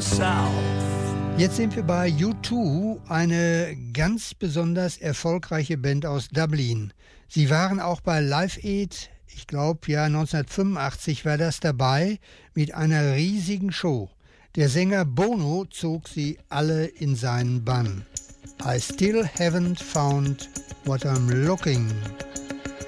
south. Jetzt sind wir bei U2, eine ganz besonders erfolgreiche Band aus Dublin. Sie waren auch bei Live Aid, ich glaube ja 1985 war das dabei, mit einer riesigen Show. Der Sänger Bono zog sie alle in seinen Bann. I still haven't found what I'm looking